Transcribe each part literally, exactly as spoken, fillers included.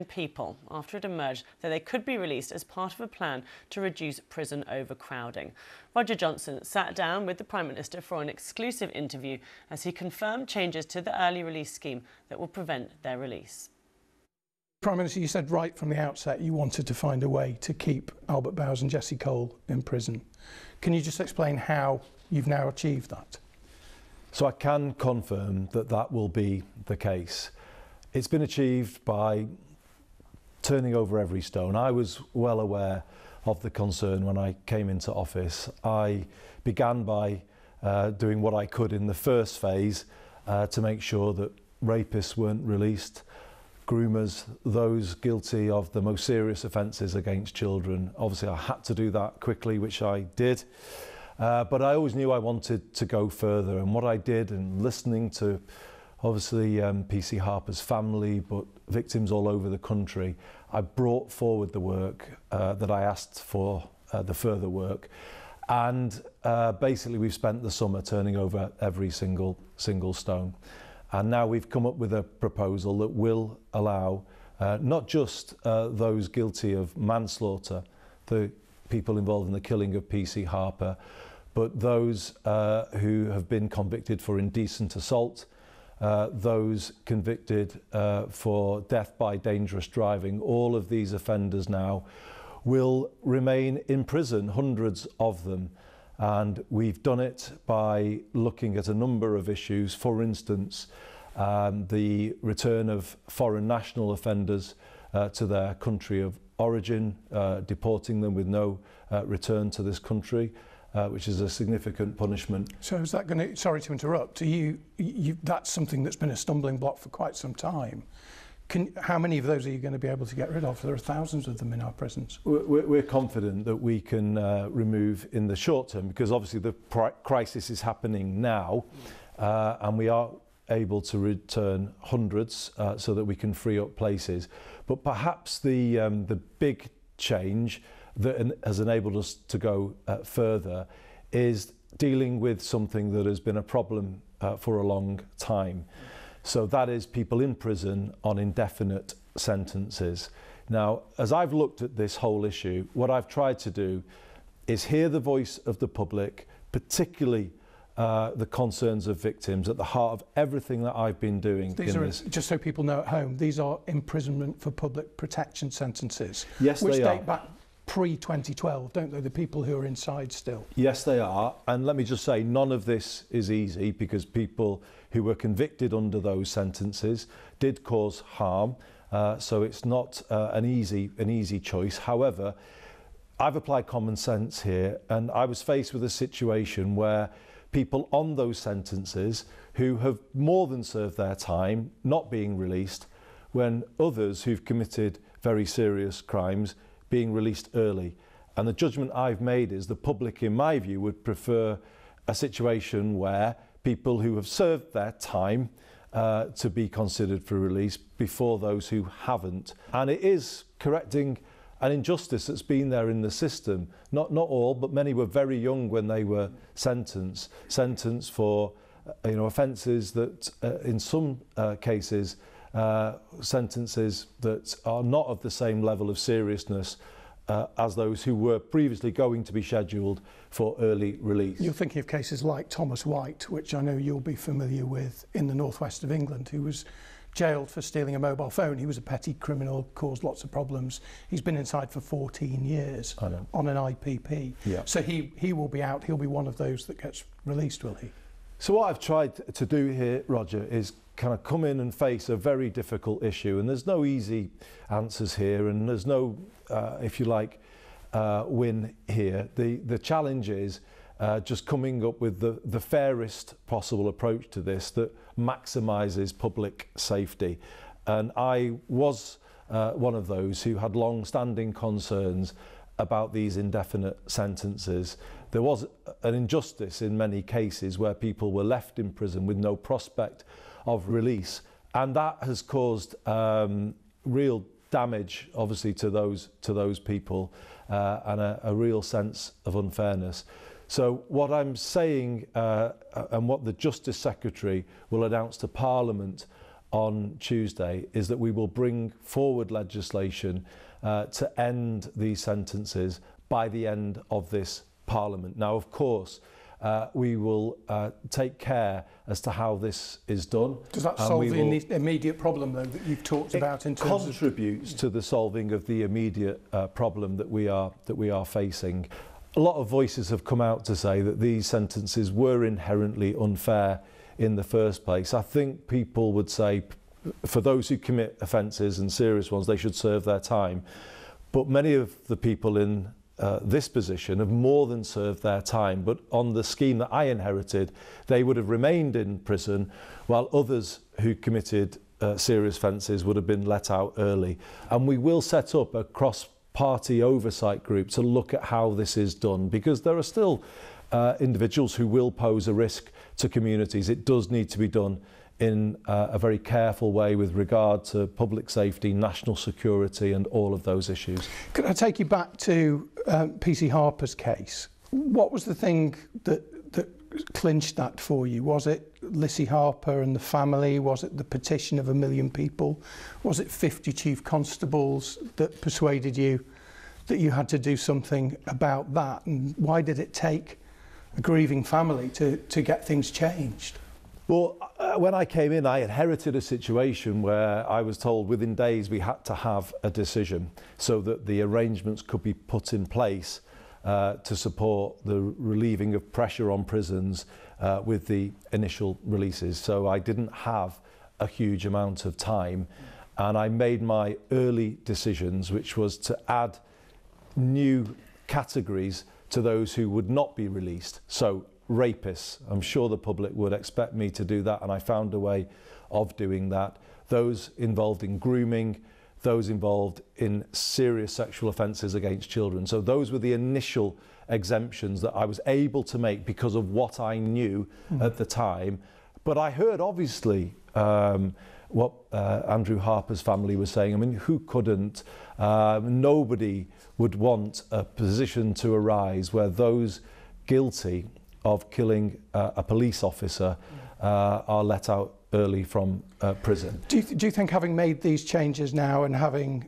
people after it emerged that they could be released as part of a plan to reduce prison overcrowding. Roger Johnson sat down with the Prime Minister for an exclusive interview as he confirmed changes to the early release scheme that will prevent their release. Prime Minister, you said right from the outset you wanted to find a way to keep Albert Bowers and Jesse Cole in prison. Can you just explain how you've now achieved that? So I can confirm that that will be the case. It's been achieved by turning over every stone. I was well aware of the concern when I came into office. I began by uh, doing what I could in the first phase uh, to make sure that rapists weren't released, groomers, those guilty of the most serious offences against children. Obviously I had to do that quickly, which I did. Uh, but I always knew I wanted to go further, and what I did, and listening to obviously um, P C Harper's family, but victims all over the country, I brought forward the work uh, that I asked for, uh, the further work, and uh, basically we've spent the summer turning over every single single stone, and now we've come up with a proposal that will allow uh, not just uh, those guilty of manslaughter, the people involved in the killing of P C Harper, but those uh, who have been convicted for indecent assault, uh, those convicted uh, for death by dangerous driving. All of these offenders now will remain in prison, hundreds of them. And we've done it by looking at a number of issues. For instance, um, the return of foreign national offenders uh, to their country of origin, uh, deporting them with no uh, return to this country, uh, which is a significant punishment. So is that going to, sorry to interrupt, are you, you, that's something that's been a stumbling block for quite some time. Can, how many of those are you going to be able to get rid of? There are thousands of them in our prisons. We're, we're confident that we can uh, remove in the short term, because obviously the crisis is happening now, uh, and we are able to return hundreds uh, so that we can free up places. But perhaps the, um, the big change that en has enabled us to go uh, further is dealing with something that has been a problem uh, for a long time. So that is people in prison on indefinite sentences. Now, as I've looked at this whole issue, what I've tried to do is hear the voice of the public, particularly uh, the concerns of victims, at the heart of everything that I've been doing. These in are, this. just so people know at home, these are imprisonment for public protection sentences. Yes, which they date are. back pre twenty twelve, don't they, the people who are inside still? Yes, they are. And let me just say, none of this is easy, because people who were convicted under those sentences did cause harm. Uh, so it's not uh, an easy, an easy choice. However, I've applied common sense here, and I was faced with a situation where people on those sentences who have more than served their time not being released, when others who've committed very serious crimes being released early. And the judgment I've made is the public, in my view, would prefer a situation where people who have served their time uh, to be considered for release before those who haven't. And it is correcting an injustice that's been there in the system. Not, not all, but many were very young when they were sentenced, sentenced for uh, you know, offences that uh, in some uh, cases Uh, sentences that are not of the same level of seriousness uh, as those who were previously going to be scheduled for early release. You're thinking of cases like Thomas White, which I know you'll be familiar with, in the northwest of England, who was jailed for stealing a mobile phone. He was a petty criminal, caused lots of problems. He's been inside for fourteen years on an I P P. Yeah. So he, he will be out, he'll be one of those that gets released, will he? So what I've tried to do here, Roger, is kind of come in and face a very difficult issue, and there's no easy answers here, and there's no, uh, if you like, uh, win here. The, the challenge is uh, just coming up with the, the fairest possible approach to this that maximises public safety. And I was uh, one of those who had long-standing concerns about these indefinite sentences. There was an injustice in many cases where people were left in prison with no prospect of release, and that has caused um, real damage, obviously, to those to those people, uh, and a, a real sense of unfairness. So what I'm saying, uh, and what the Justice Secretary will announce to Parliament on Tuesday is that we will bring forward legislation uh, to end these sentences by the end of this Parliament. Now, of course, uh, we will uh, take care as to how this is done. Does that solve the will, immediate problem, though, that you've talked about in terms of... It contributes to the solving of the immediate uh, problem that we are that we are facing. A lot of voices have come out to say that these sentences were inherently unfair in the first place. I think people would say, for those who commit offences and serious ones, they should serve their time. But many of the people in uh, this position have more than served their time. But on the scheme that I inherited, they would have remained in prison, while others who committed uh, serious offences would have been let out early. And we will set up a cross-party oversight group to look at how this is done, because there are still uh, individuals who will pose a risk to communities. It does need to be done in uh, a very careful way with regard to public safety, national security and all of those issues. Could I take you back to um, P C Harper's case? What was the thing that, that clinched that for you? Was it Lissy Harper and the family? Was it the petition of a million people? Was it fifty chief constables that persuaded you that you had to do something about that? And why did it take a grieving family to, to get things changed? Well, uh, when I came in, I inherited a situation where I was told within days we had to have a decision so that the arrangements could be put in place uh, to support the relieving of pressure on prisons uh, with the initial releases. So I didn't have a huge amount of time, and I made my early decisions, which was to add new categories to those who would not be released. So rapists, I'm sure the public would expect me to do that, and I found a way of doing that. Those involved in grooming, those involved in serious sexual offences against children. So those were the initial exemptions that I was able to make because of what I knew mm. at the time. But I heard, obviously, um, what uh, Andrew Harper's family was saying. I mean, who couldn't? Uh, nobody would want a position to arise where those guilty of killing uh, a police officer uh, are let out early from uh, prison. Do you, th do you think, having made these changes now and having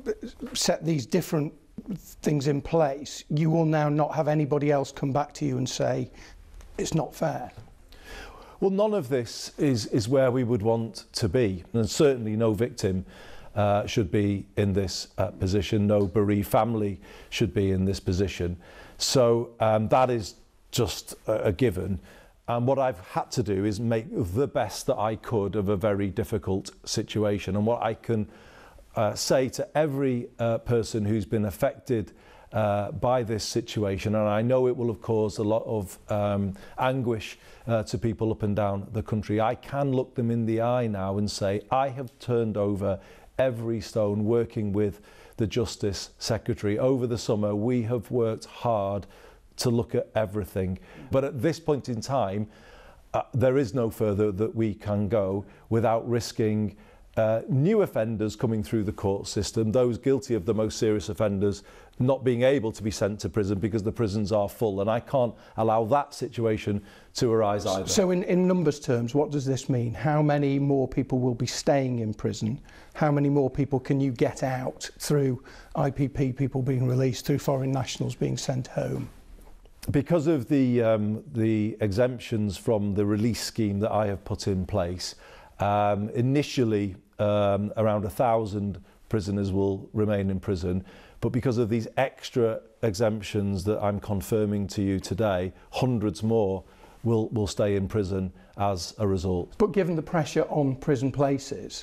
set these different things in place, you will now not have anybody else come back to you and say it's not fair? Well, none of this is, is where we would want to be, and certainly no victim uh, should be in this uh, position, no bereaved family should be in this position. So um, that is just a, a given. And what I've had to do is make the best that I could of a very difficult situation. And what I can uh, say to every uh, person who's been affected uh, by this situation, and I know it will have caused a lot of um, anguish uh, to people up and down the country, I can look them in the eye now and say, I have turned over every stone working with the Justice Secretary. Over the summer, we have worked hard to look at everything. But at this point in time, uh, there is no further that we can go without risking uh, new offenders coming through the court system, those guilty of the most serious offenders not being able to be sent to prison because the prisons are full. And I can't allow that situation to arise either. So in, in numbers terms, what does this mean? How many more people will be staying in prison? How many more people can you get out through I P P people being released, through foreign nationals being sent home? Because of the, um, the exemptions from the release scheme that I have put in place, um, initially um, around a thousand prisoners will remain in prison, but because of these extra exemptions that I'm confirming to you today, hundreds more will, will stay in prison as a result. But given the pressure on prison places,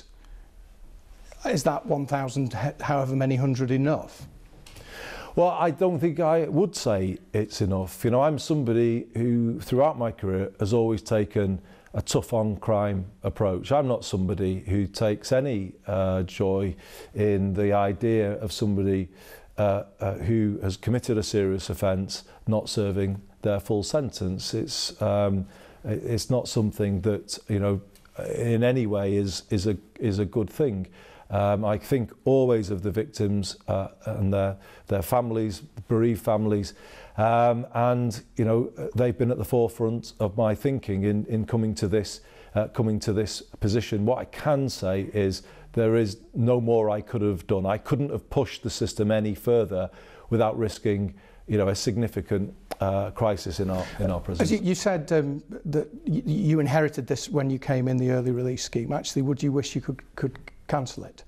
is that one thousand, however many hundred, enough? Well, I don't think I would say it's enough. You know, I'm somebody who, throughout my career, has always taken a tough-on-crime approach. I'm not somebody who takes any uh, joy in the idea of somebody uh, uh, who has committed a serious offence not serving their full sentence. It's um, it's not something that, you know, in any way is is a is a good thing. Um, I think always of the victims uh, and their, their families, bereaved families, um, and you know, they've been at the forefront of my thinking in, in coming to this uh, coming to this position. What I can say is there is no more I could have done. I couldn't have pushed the system any further without risking, you know, a significant uh, crisis in our in our prisons. As you, you said um, that y you inherited this when you came in the early release scheme. Actually, would you wish you could could cancel it?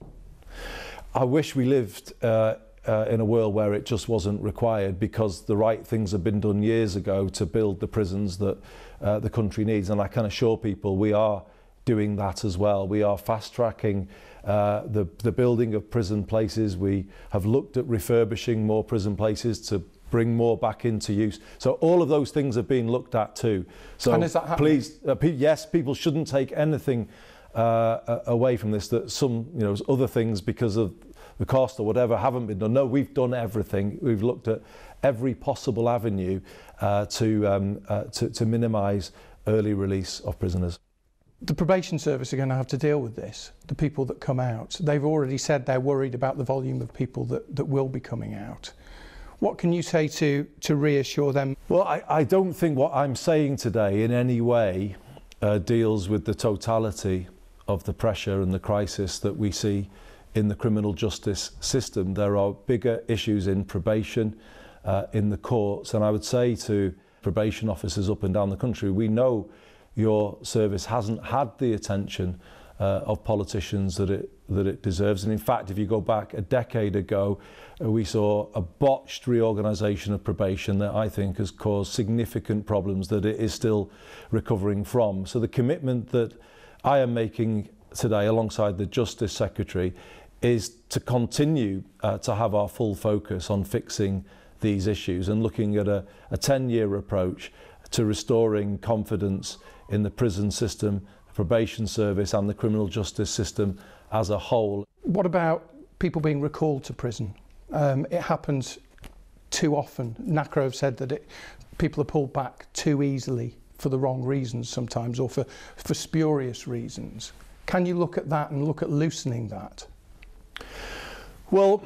I wish we lived uh, uh, in a world where it just wasn't required, because the right things have been done years ago to build the prisons that uh, the country needs, and I can assure people we are doing that as well. We are fast tracking uh, the, the building of prison places. We have looked at refurbishing more prison places to bring more back into use. So all of those things have been looked at too. So and is that happening? Please, uh, pe yes, people shouldn't take anything uh, away from this, that some, you know, other things because of the cost or whatever haven't been done. No, we've done everything. We've looked at every possible avenue uh, to, um, uh, to, to minimise early release of prisoners. The probation service are going to have to deal with this, the people that come out. They've already said they're worried about the volume of people that, that will be coming out. What can you say to, to reassure them? Well, I, I don't think what I'm saying today in any way uh, deals with the totality of the pressure and the crisis that we see in the criminal justice system. There are bigger issues in probation, uh, in the courts, and I would say to probation officers up and down the country, we know your service hasn't had the attention uh, of politicians that it that it deserves. And in fact, if you go back a decade ago, uh, we saw a botched reorganisation of probation that I think has caused significant problems that it is still recovering from. So the commitment that I am making today alongside the Justice Secretary is to continue uh, to have our full focus on fixing these issues and looking at a, a ten-year approach to restoring confidence in the prison system, the probation service and the criminal justice system as a whole. What about people being recalled to prison? Um, it happens too often. NACRA have said that it, people are pulled back too easily for the wrong reasons sometimes, or for, for spurious reasons. Can you look at that and look at loosening that? Well,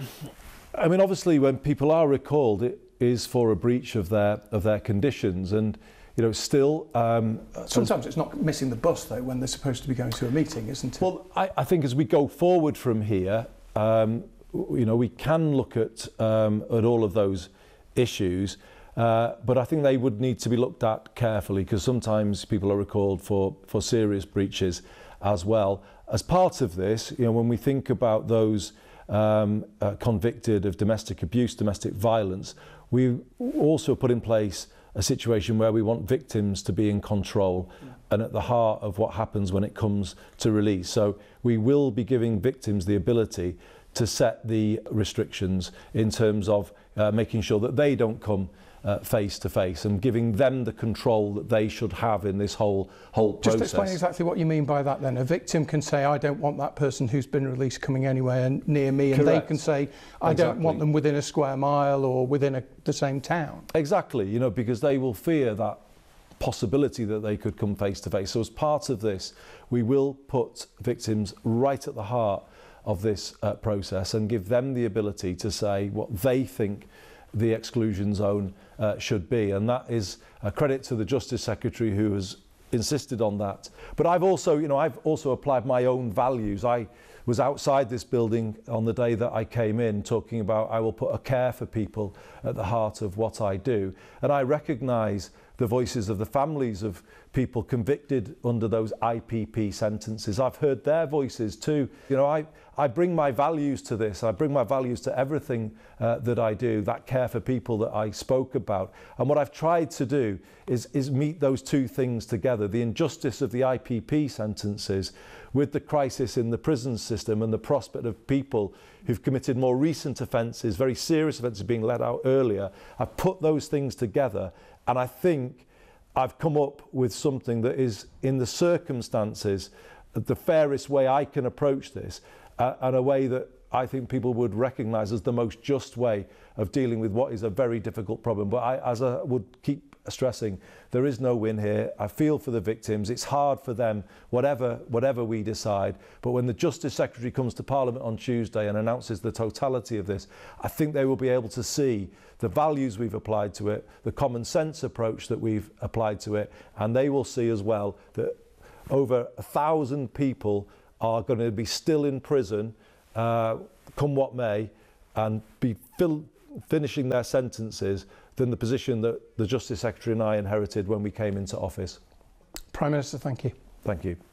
I mean, obviously when people are recalled, it is for a breach of their, of their conditions, and you know, still... Um, Sometimes it's not missing the bus, though, when they're supposed to be going to a meeting, isn't it? Well, I, I think as we go forward from here, um, you know, we can look at, um, at all of those issues, uh, but I think they would need to be looked at carefully, because sometimes people are recalled for, for serious breaches as well. As part of this, you know, when we think about those um, uh, convicted of domestic abuse, domestic violence, we also put in place a situation where we want victims to be in control and at the heart of what happens when it comes to release. So we will be giving victims the ability to set the restrictions in terms of uh, making sure that they don't come uh, face to face, and giving them the control that they should have in this whole whole process. Just explain exactly what you mean by that then. A victim can say, I don't want that person who's been released coming anywhere near me, and Correct. They can say, I exactly. don't want them within a square mile or within a, the same town. Exactly, you know, because they will fear that possibility that they could come face to face. So as part of this, we will put victims right at the heart of this uh, process and give them the ability to say what they think the exclusion zone uh, should be, and that is a credit to the Justice Secretary who has insisted on that. But I've also, you know, I've also applied my own values. I was outside this building on the day that I came in talking about I will put a care for people at the heart of what I do, and I recognise the voices of the families of people convicted under those I P P sentences. I've heard their voices too. You know, I, I bring my values to this. I bring my values to everything uh, that I do, that care for people that I spoke about. And what I've tried to do is, is meet those two things together, the injustice of the I P P sentences with the crisis in the prison system and the prospect of people who've committed more recent offences, very serious offences being let out earlier. I've put those things together, and I think I've come up with something that is, in the circumstances, the fairest way I can approach this, uh, and a way that I think people would recognise as the most just way of dealing with what is a very difficult problem. But I, as I would keep stressing, there is no win here. I feel for the victims. It's hard for them, whatever, whatever we decide. But when the Justice Secretary comes to Parliament on Tuesday and announces the totality of this, I think they will be able to see the values we've applied to it, the common sense approach that we've applied to it, and they will see as well that over a thousand people are going to be still in prison, uh, come what may, and be fill, finishing their sentences than the position that the Justice Secretary and I inherited when we came into office. Prime Minister, thank you. Thank you.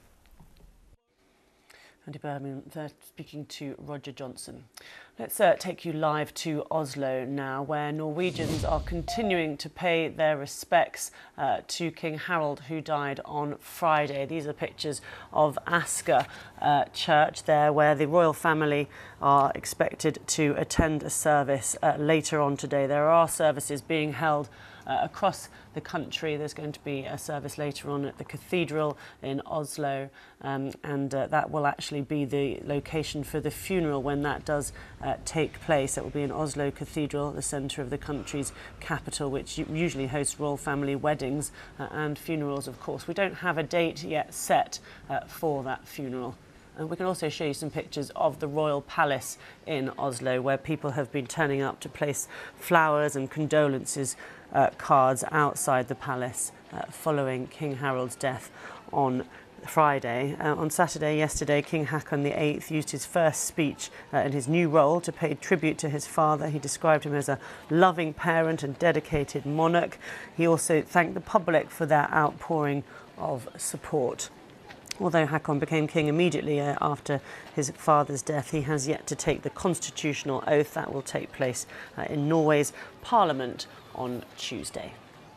Andy Birmingham there speaking to Roger Johnson. Let's uh, take you live to Oslo now, where Norwegians are continuing to pay their respects uh, to King Harald, who died on Friday. These are pictures of Asker uh, Church there, where the royal family are expected to attend a service uh, later on today. There are services being held Uh, across the country. There's going to be a service later on at the cathedral in Oslo, um, and uh, that will actually be the location for the funeral when that does uh, take place. It will be in Oslo Cathedral, the centre of the country's capital, which usually hosts royal family weddings uh, and funerals, of course. We don't have a date yet set uh, for that funeral. And we can also show you some pictures of the Royal Palace in Oslo, where people have been turning up to place flowers and condolences uh, cards outside the palace uh, following King Harald's death on Friday. Uh, on Saturday, yesterday, King Haakon the eighth used his first speech uh, in his new role to pay tribute to his father. He described him as a loving parent and dedicated monarch. He also thanked the public for their outpouring of support. Although Haakon became king immediately uh, after his father's death, he has yet to take the constitutional oath. That will take place uh, in Norway's parliament on Tuesday.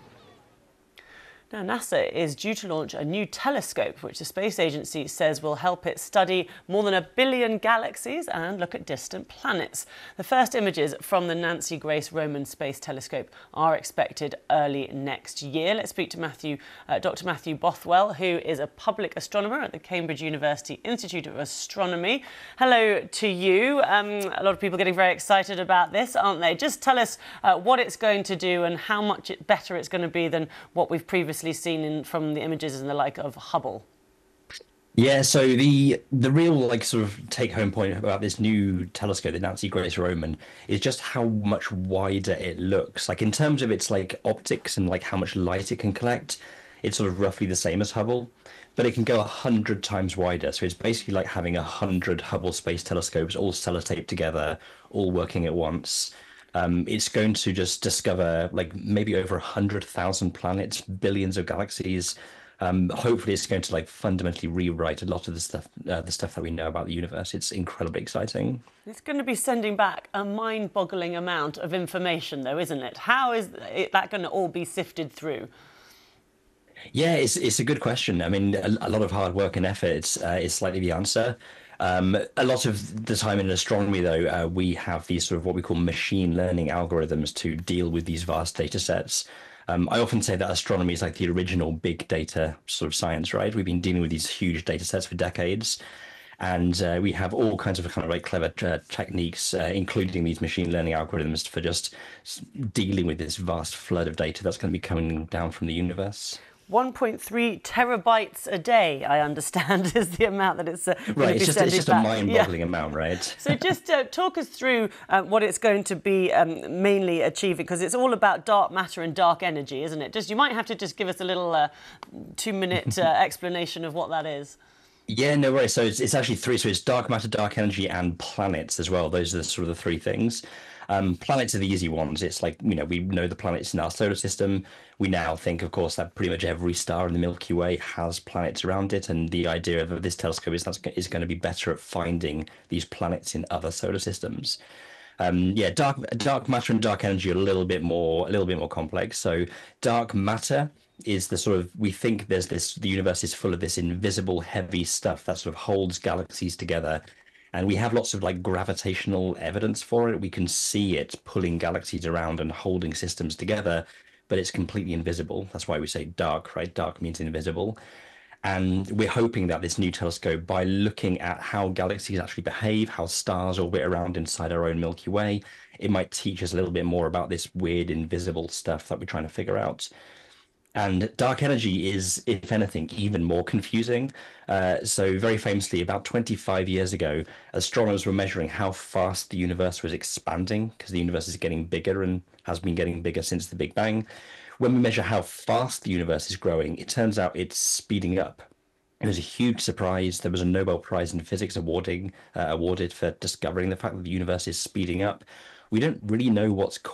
Now, NASA is due to launch a new telescope, which the space agency says will help it study more than a billion galaxies and look at distant planets. The first images from the Nancy Grace Roman Space Telescope are expected early next year. Let's speak to Matthew, uh, Doctor Matthew Bothwell, who is a public astronomer at the Cambridge University Institute of Astronomy. Hello to you. Um, a lot of people getting very excited about this, aren't they? Just tell us uh, what it's going to do and how much it, better it's going to be than what we've previously seen in, from the images and the like of Hubble. Yeah, so the the real like sort of take home point about this new telescope, the Nancy Grace Roman, is just how much wider it looks. Like in terms of its like optics and like how much light it can collect, it's sort of roughly the same as Hubble, but it can go a hundred times wider. So it's basically like having a hundred Hubble space telescopes all sellotaped together, all working at once. Um, it's going to just discover like maybe over a hundred thousand planets, billions of galaxies. Um, hopefully, it's going to like fundamentally rewrite a lot of the stuff, uh, the stuff that we know about the universe. It's incredibly exciting. It's going to be sending back a mind-boggling amount of information, though, isn't it? How is it, that going to all be sifted through? Yeah, it's it's a good question. I mean, a, a lot of hard work and effort uh, is slightly the answer. Um, a lot of the time in astronomy, though, uh, we have these sort of what we call machine learning algorithms to deal with these vast data sets. Um, I often say that astronomy is like the original big data sort of science, right? We've been dealing with these huge data sets for decades, and uh, we have all kinds of kind of like clever uh, techniques, uh, including these machine learning algorithms for just dealing with this vast flood of data that's going to be coming down from the universe. one point three terabytes a day, I understand, is the amount that it's uh, right. It's just, it's just a mind-boggling yeah. amount, right? So just uh, talk us through uh, what it's going to be um, mainly achieving, because it's all about dark matter and dark energy, isn't it? Just you might have to just give us a little uh, two-minute uh, explanation of what that is. Yeah, no worries. So it's, it's actually three. So it's dark matter, dark energy, and planets as well. Those are the, sort of the three things. Um, planets are the easy ones. It's like, you know, we know the planets in our solar system. We now think, of course, that pretty much every star in the Milky Way has planets around it. And the idea of this telescope is that's is going to be better at finding these planets in other solar systems. Um, yeah, dark dark matter and dark energy are a little bit more a little bit more complex. So dark matter is the sort of, we think there's this, the universe is full of this invisible heavy stuff that sort of holds galaxies together. And we have lots of like gravitational evidence for it. We can see it pulling galaxies around and holding systems together, but it's completely invisible. That's why we say dark, right? Dark means invisible. And we're hoping that this new telescope, by looking at how galaxies actually behave, how stars orbit around inside our own Milky Way, it might teach us a little bit more about this weird invisible stuff that we're trying to figure out. And dark energy is, if anything, even more confusing. Uh, so very famously, about twenty-five years ago, astronomers were measuring how fast the universe was expanding, because the universe is getting bigger and has been getting bigger since the Big Bang. When we measure how fast the universe is growing, it turns out it's speeding up. It was a huge surprise. There was a Nobel Prize in Physics awarding uh, awarded for discovering the fact that the universe is speeding up. We don't really know what's